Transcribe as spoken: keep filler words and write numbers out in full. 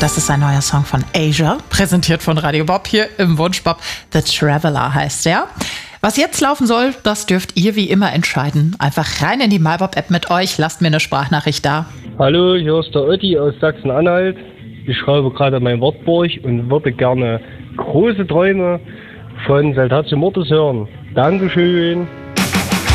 Das ist ein neuer Song von Asia, präsentiert von Radio Bob hier im Wunschbob. The Traveler heißt er. Was jetzt laufen soll, das dürft ihr wie immer entscheiden. Einfach rein in die MyBob-App mit euch, lasst mir eine Sprachnachricht da. Hallo, hier ist der Otti aus Sachsen-Anhalt. Ich schreibe gerade mein Wortbuch und würde gerne Große Träume von Saltatio Mortis hören. Dankeschön.